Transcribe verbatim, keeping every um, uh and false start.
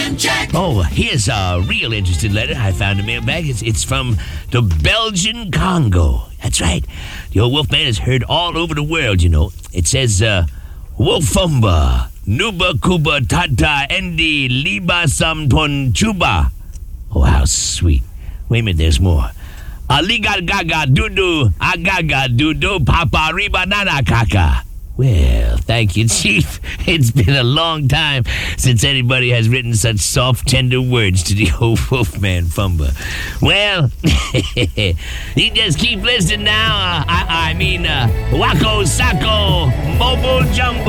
and Jack. Oh, here's a real interesting letter I found in the mailbag. It's, it's from the Belgian Congo. That's right. The old Wolfman is heard all over the world, you know. It says, uh, Wolfumba, Nuba Kuba Tata Endi Liba Samton Chuba. Oh, how sweet. Wait a minute, there's more. Aliga Gaga Dudu Agaga Dudu Papa Riba Nana Kaka. Well, thank you, Chief. It's been a long time since anybody has written such soft, tender words to the old Wolfman Fumba. Well, you just keep listening now. Uh, I, I mean, uh, Wako Sako Mobile Jumbo.